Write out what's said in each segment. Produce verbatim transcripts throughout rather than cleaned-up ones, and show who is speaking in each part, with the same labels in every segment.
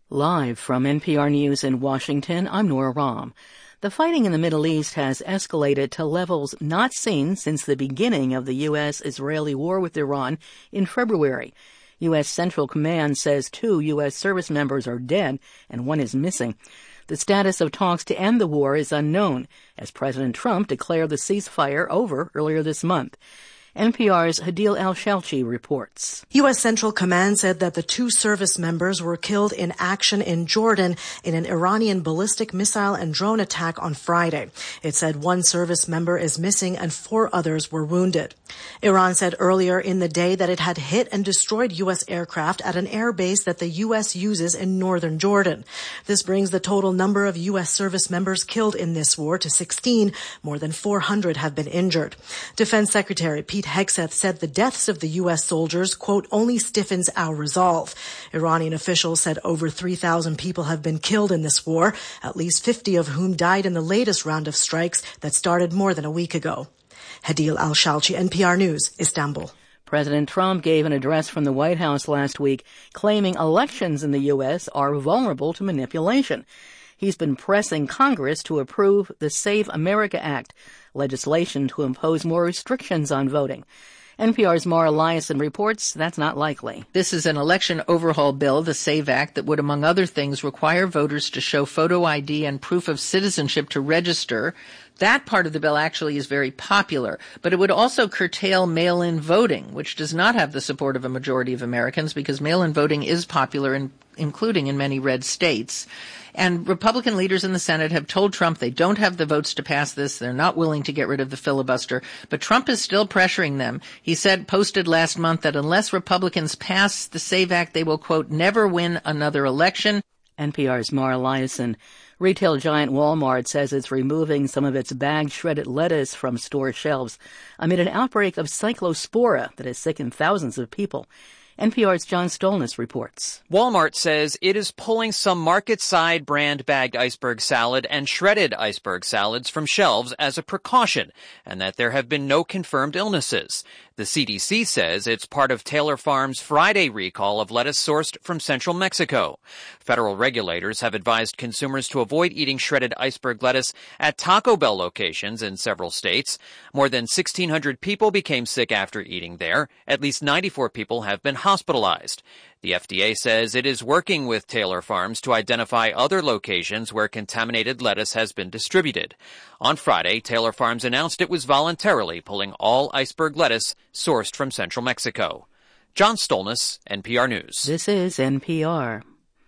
Speaker 1: Live from N P R News in Washington, I'm Nora Rahm. The fighting in the Middle East has escalated to levels not seen since the beginning of the U S Israeli war with Iran in February. U S Central Command says two U S service members are dead and one is missing. The status of talks to end the war is unknown, as President Trump declared the ceasefire over earlier this month. N P R's Hadil Al-Shalchi reports.
Speaker 2: U S Central Command said that the two service members were killed in action in Jordan in an Iranian ballistic missile and drone attack on Friday. It said one service member is missing and four others were wounded. Iran said earlier in the day that it had hit and destroyed U S aircraft at an air base that the U S uses in northern Jordan. This brings the total number of U S service members killed in this war to sixteen. More than four hundred have been injured. Defense Secretary Pete Hegseth said the deaths of the U S soldiers, quote, only stiffens our resolve. Iranian officials said over three thousand people have been killed in this war, at least fifty of whom died in the latest round of strikes that started more than a week ago. Hadil Al-Shalchi, N P R News, Istanbul.
Speaker 1: President Trump gave an address from the White House last week claiming elections in the U S are vulnerable to manipulation. He's been pressing Congress to approve the Save America Act, legislation to impose more restrictions on voting. N P R's Mara Liasson reports that's not likely.
Speaker 3: This is an election overhaul bill, the SAVE Act, that would, among other things, require voters to show photo I D and proof of citizenship to register. That part of the bill actually is very popular, but it would also curtail mail-in voting, which does not have the support of a majority of Americans because mail-in voting is popular, in, including in many red states. And Republican leaders in the Senate have told Trump they don't have the votes to pass this. They're not willing to get rid of the filibuster. But Trump is still pressuring them. He said, posted last month, that unless Republicans pass the SAVE Act, they will, quote, never win another election.
Speaker 1: N P R's Mara Liasson. Retail giant Walmart says it's removing some of its bagged shredded lettuce from store shelves amid an outbreak of cyclospora that has sickened thousands of people. N P R's John Stolnis reports.
Speaker 4: Walmart says it is pulling some market-side brand bagged iceberg salad and shredded iceberg salads from shelves as a precaution, and that there have been no confirmed illnesses. The C D C says it's part of Taylor Farms' Friday recall of lettuce sourced from central Mexico. Federal regulators have advised consumers to avoid eating shredded iceberg lettuce at Taco Bell locations in several states. More than sixteen hundred people became sick after eating there. At least ninety-four people have been hospitalized. The F D A says it is working with Taylor Farms to identify other locations where contaminated lettuce has been distributed. On Friday, Taylor Farms announced it was voluntarily pulling all iceberg lettuce sourced from central Mexico. John Stolnis, N P R News.
Speaker 1: This is N P R.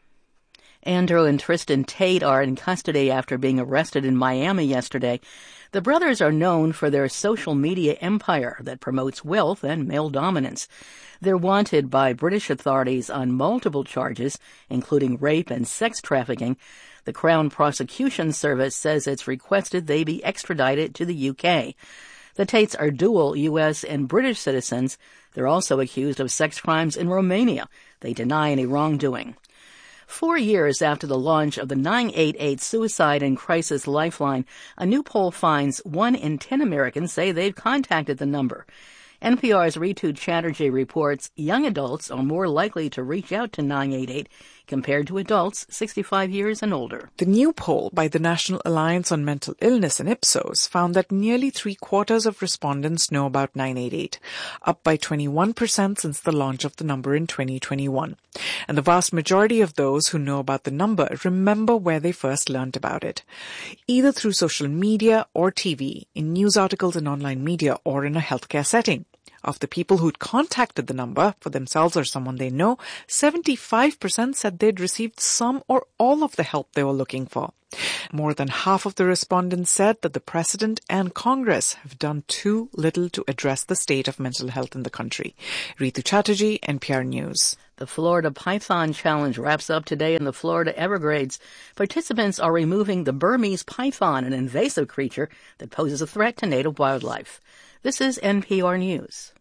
Speaker 1: Andrew and Tristan Tate are in custody after being arrested in Miami yesterday. The brothers are known for their social media empire that promotes wealth and male dominance. They're wanted by British authorities on multiple charges, including rape and sex trafficking. The Crown Prosecution Service says it's requested they be extradited to the U K. The Tates are dual U S and British citizens. They're also accused of sex crimes in Romania. They deny any wrongdoing. Four years after the launch of the nine eight eight Suicide and Crisis Lifeline, a new poll finds one in ten Americans say they've contacted the number. N P R's Ritu Chatterjee reports young adults are more likely to reach out to nine eight eight compared to adults sixty-five years and older.
Speaker 5: The new poll by the National Alliance on Mental Illness and Ipsos found that nearly three-quarters of respondents know about nine eight eight, up by twenty-one percent since the launch of the number in twenty twenty-one. And the vast majority of those who know about the number remember where they first learned about it, either through social media or T V, in news articles and online media, or in a healthcare setting. Of the people who'd contacted the number for themselves or someone they know, seventy-five percent said they'd received some or all of the help they were looking for. More than half of the respondents said that the President and Congress have done too little to address the state of mental health in the country. Ritu Chatterjee, N P R News.
Speaker 1: The Florida Python Challenge wraps up today in the Florida Everglades. Participants are removing the Burmese python, an invasive creature that poses a threat to native wildlife. This is N P R News.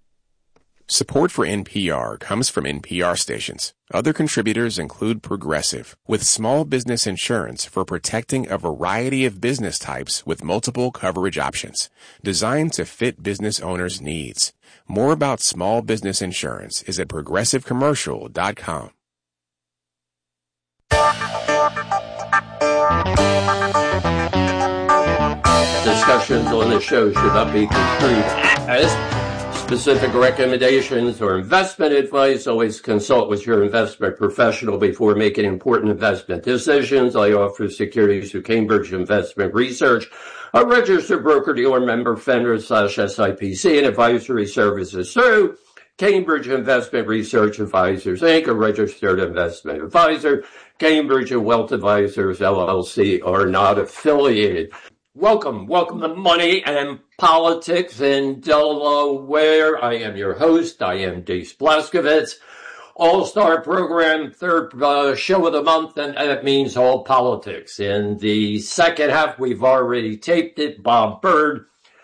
Speaker 6: Support for N P R comes from N P R stations. Other contributors include Progressive, with small business insurance for protecting a variety of business types with multiple coverage options, designed to fit business owners' needs. More about small business insurance is at progressive commercial dot com.
Speaker 7: Discussions on the show should not be construed as specific recommendations or investment advice. Always consult with your investment professional before making important investment decisions. I offer securities through Cambridge Investment Research, a registered broker-dealer member, FINRA slash S I P C, and advisory services through Cambridge Investment Research Advisors, Incorporated, a registered investment advisor. Cambridge and Wealth Advisors, L L C, are not affiliated. Welcome, welcome to Money and Politics in Delaware. I am your host. I am Dees Blaskovitz. All-star program, third uh, show of the month, and that means all politics. In the second half, we've already taped it. Bob Byrd.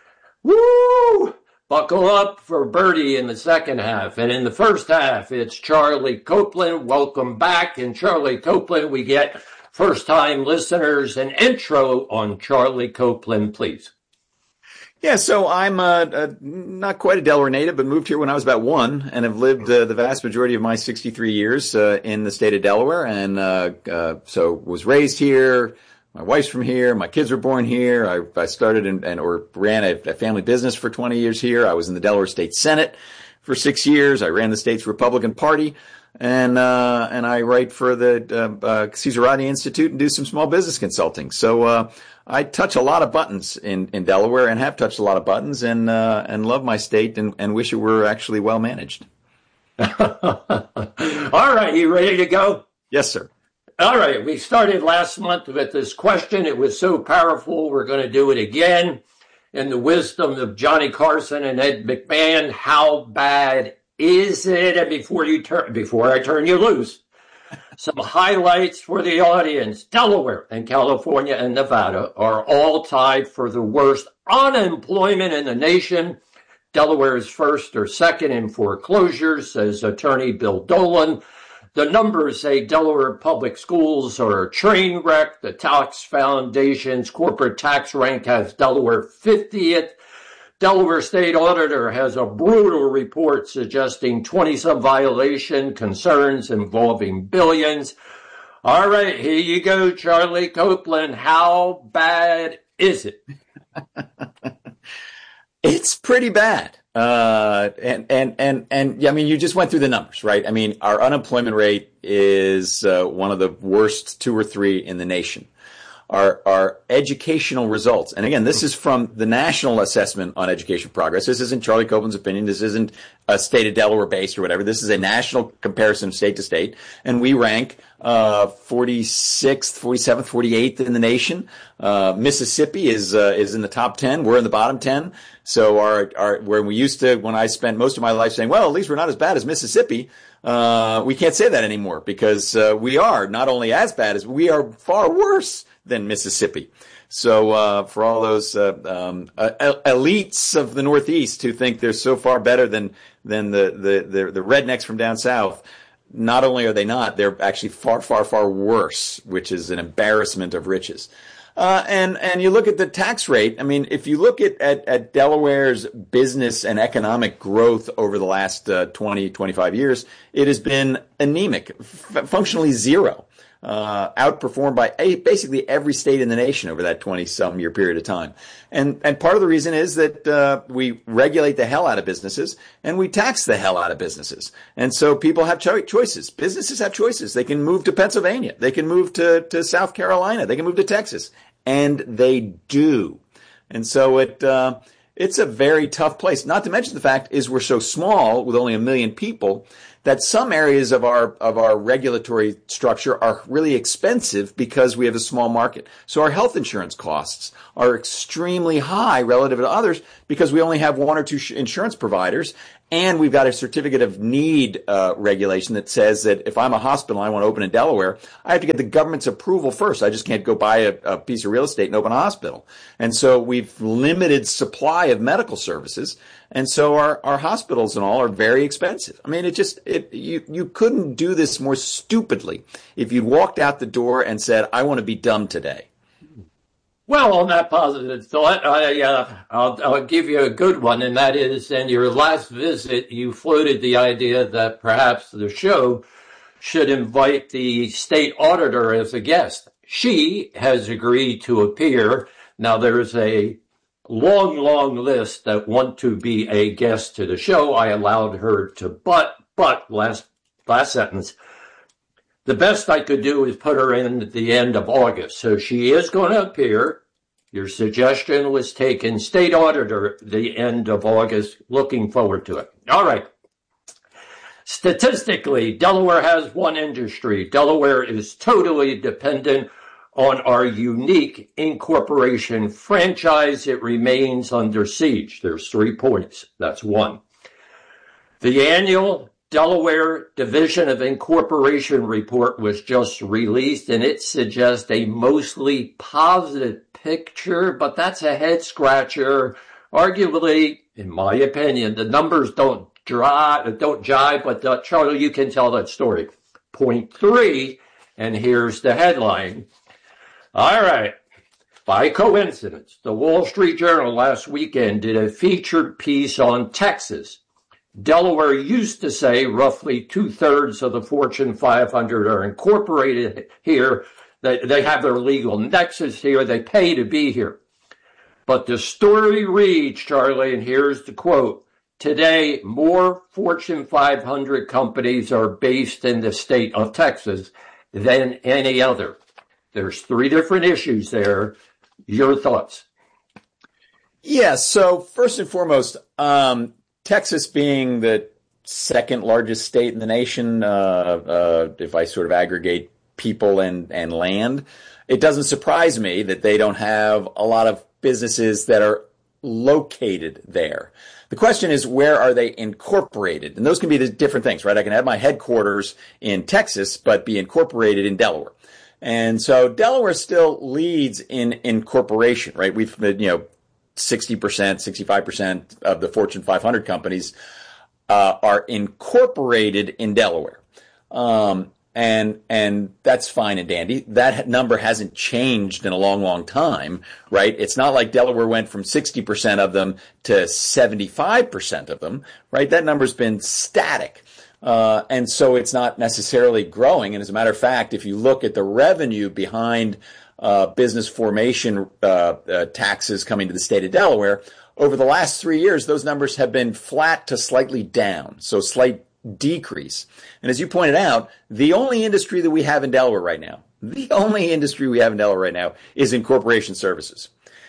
Speaker 7: Woo! Buckle up for Birdie in the second half. And in the first half, it's Charlie Copeland. Welcome back. In Charlie Copeland, we get first-time listeners, an intro on Charlie Copeland, please.
Speaker 8: Yeah, so I'm uh, uh, not quite a Delaware native, but moved here when I was about one, and have lived uh, the vast majority of my sixty-three years uh, in the state of Delaware, and uh, uh, so was raised here. My wife's from here. My kids were born here. I, I started in, and or ran a, a family business for twenty years here. I was in the Delaware State Senate for six years. I ran the state's Republican Party. And, uh, and I write for the, uh, uh, Caesarati Institute and do some small business consulting. So, uh, I touch a lot of buttons in, in Delaware and have touched a lot of buttons and, uh, and love my state and, and wish it were actually well managed.
Speaker 7: All right. You ready to go?
Speaker 8: Yes, sir.
Speaker 7: All right. We started last month with this question. It was so powerful. We're going to do it again. In the wisdom of Johnny Carson and Ed McMahon, how bad is it? And before you turn, before I turn you loose, some highlights for the audience. Delaware and California and Nevada are all tied for the worst unemployment in the nation. Delaware is first or second in foreclosures, says attorney Bill Dolan. The numbers say Delaware public schools are a train wreck. The Tax Foundation's corporate tax rank has Delaware fiftieth. Delaware State Auditor has a brutal report suggesting twenty-some violation concerns involving billions. All right, here you go, Charlie Copeland. How bad is it?
Speaker 8: It's pretty bad. Uh, and, and, and, and, I mean, you just went through the numbers, right? I mean, our unemployment rate is, uh, one of the worst two or three in the nation. Our, our educational results. And again, this is from the National Assessment on Education Progress. This isn't Charlie Copeland's opinion. This isn't a state of Delaware based or whatever. This is a national comparison state to state. And we rank, uh, forty-sixth, forty-seventh, forty-eighth in the nation. Uh, Mississippi is, uh, is in the top ten. We're in the bottom ten. So our, our, where we used to, when I spent most of my life saying, well, at least we're not as bad as Mississippi. Uh, we can't say that anymore because, uh, we are not only as bad as, we are far worse than Mississippi. So, uh, for all those, uh, um, uh, elites of the Northeast who think they're so far better than, than the, the, the, the rednecks from down south, not only are they not, they're actually far, far, far worse, which is an embarrassment of riches. Uh, and, and you look at the tax rate. I mean, if you look at, at, at Delaware's business and economic growth over the last, uh, twenty, twenty-five years, it has been anemic, f- functionally zero. Uh, outperformed by a, basically every state in the nation over that twenty-some year period of time. And, and part of the reason is that, uh, we regulate the hell out of businesses and we tax the hell out of businesses. And so people have cho- choices. Businesses have choices. They can move to Pennsylvania. They can move to, to South Carolina. They can move to Texas. And they do. And so it, uh, it's a very tough place. Not to mention the fact is we're so small with only a million people that some areas of our, of our regulatory structure are really expensive because we have a small market. So our health insurance costs are extremely high relative to others because we only have one or two sh- insurance providers. And we've got a certificate of need uh, regulation that says that if I'm a hospital and I want to open in Delaware, I have to get the government's approval first. I just can't go buy a, a piece of real estate and open a hospital. And so we've limited supply of medical services. And so our, our hospitals and all are very expensive. I mean, it just, it, you, you couldn't do this more stupidly if you'd walked out the door and said, I want to be dumb today.
Speaker 7: Well, on that positive thought, I, uh, I'll, I'll give you a good one, and that is, in your last visit, you floated the idea that perhaps the show should invite the state auditor as a guest. She has agreed to appear. Now, there's a long, long list that want to be a guest to the show. I allowed her to, but, but, last, last sentence, the best I could do is put her in at the end of August. So she is going to appear. Your suggestion was taken. State auditor, the end of August. Looking forward to it. All right. Statistically, Delaware has one industry. Delaware is totally dependent on our unique incorporation franchise. It remains under siege. There's three points. That's one. The annual Delaware Division of Incorporation report was just released, and it suggests a mostly positive picture, but that's a head scratcher. Arguably, in my opinion, the numbers don't drive, don't jive, but uh, Charlie, you can tell that story. Point three, and here's the headline. All right. By coincidence, the Wall Street Journal last weekend did a featured piece on Texas. Delaware used to say roughly two-thirds of the Fortune five hundred are incorporated here. They, they have their legal nexus here. They pay to be here. But the story reads, Charlie, and here's the quote, today, more Fortune five hundred companies are based in the state of Texas than any other. There's three different issues there. Your thoughts?
Speaker 8: Yeah, so first and foremost, um, Texas being the second largest state in the nation, uh, uh, if I sort of aggregate people and, and land, it doesn't surprise me that they don't have a lot of businesses that are located there. The question is, where are they incorporated? And those can be the different things, right? I can have my headquarters in Texas, but be incorporated in Delaware. And so Delaware still leads in incorporation, right? We've, you know, sixty percent, sixty-five percent of the Fortune five hundred companies uh, are incorporated in Delaware. Um, and and that's fine and dandy. That number hasn't changed in a long, long time, right? It's not like Delaware went from sixty percent of them to seventy-five percent of them, right? That number's been static. Uh, and so it's not necessarily growing. And as a matter of fact, if you look at the revenue behind uh, business formation uh, uh, taxes coming to the state of Delaware, over the last three years, those numbers have been flat to slightly down, so slight decrease. And as you pointed out, the only industry that we have in Delaware right now, the only industry we have in Delaware right now is incorporation services.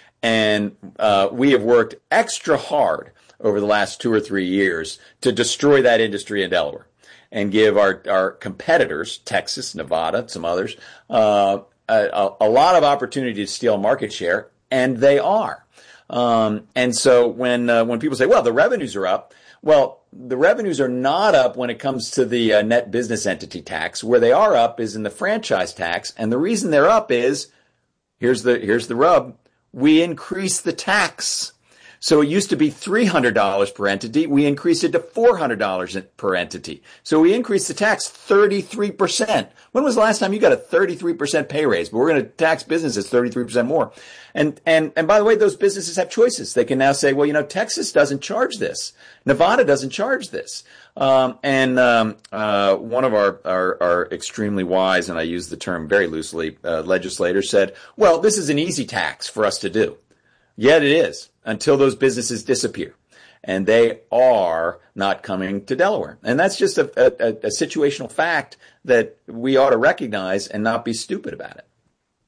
Speaker 8: And uh, we have worked extra hard over the last two or three years to destroy that industry in Delaware and give our, our competitors, Texas, Nevada, some others, uh, a, a lot of opportunity to steal market share, and they are. Um, and so when uh, when people say, well, the revenues are up, well, the revenues are not up when it comes to the uh, net business entity tax. Where they are up is in the franchise tax, and the reason they're up is, here's the here's the rub, we increased the tax. So it used to be three hundred dollars per entity. We increased it to four hundred dollars per entity. So we increased the tax thirty-three percent. When was the last time you got a thirty-three percent pay raise? But we're going to tax businesses thirty-three percent more. And, and, and by the way, those businesses have choices. They can now say, well, you know, Texas doesn't charge this. Nevada doesn't charge this. Um, and, um, uh, one of our, our, our extremely wise, and I use the term very loosely, uh, legislators said, well, this is an easy tax for us to do. Yet it is, until those businesses disappear. And they are not coming to Delaware. And that's just a, a, a situational fact that we ought to recognize and not be stupid about it.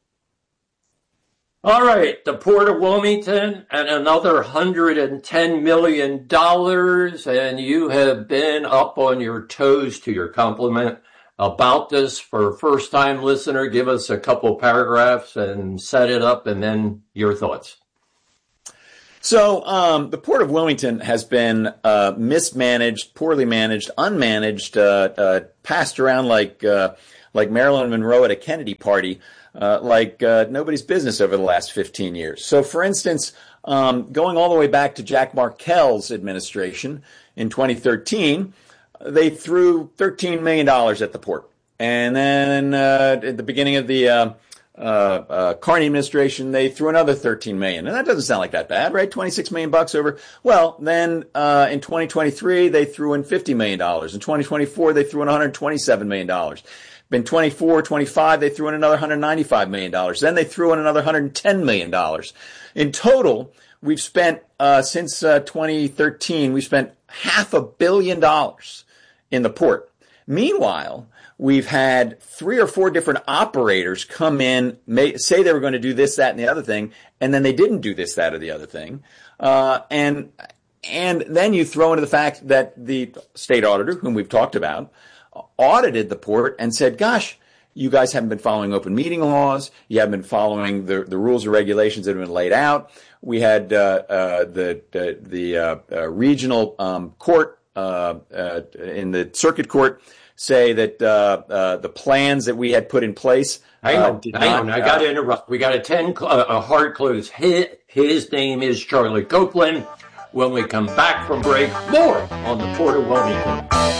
Speaker 7: All right, the Port of Wilmington and another one hundred ten million dollars, and you have been up on your toes, to your compliment, about this. For a first-time listener, give us a couple paragraphs and set it up, and then your thoughts.
Speaker 8: So um, the Port of Wilmington has been uh, mismanaged, poorly managed, unmanaged, uh, uh, passed around like uh, like Marilyn Monroe at a Kennedy party, uh, like uh, nobody's business over the last fifteen years. So, for instance, um, going all the way back to Jack Markell's administration in twenty thirteen, they threw thirteen million dollars at the port. And then uh, at the beginning of the uh, uh, uh, Carney administration, they threw another thirteen million. And that doesn't sound like that bad, right? twenty-six million bucks over. Well, then, uh, in twenty twenty-three, they threw in fifty million dollars. In twenty twenty-four, they threw in one hundred twenty-seven million dollars. In twenty-four, twenty-five, they threw in another one hundred ninety-five million dollars. Then they threw in another one hundred ten million dollars. In total, we've spent, uh, since, uh, twenty thirteen, we spent half a billion dollars in the port. Meanwhile, we've had three or four different operators come in, may, say they were going to do this, that, and the other thing, and then they didn't do this, that, or the other thing. Uh, and, and then you throw into the fact that the state auditor, whom we've talked about, audited the port and said, gosh, you guys haven't been following open meeting laws. You haven't been following the, the rules and regulations that have been laid out. We had uh, uh, the the, the uh, uh, regional um, court uh, uh, in the circuit court say that uh, uh, the plans that we had put in place.
Speaker 7: Hang on,
Speaker 8: uh, did
Speaker 7: hang
Speaker 8: not,
Speaker 7: on. I got to interrupt. We got a ten cl- a hard close. His, his name is Charlie Copeland. When we come back from break, more on the Port of Wilmington.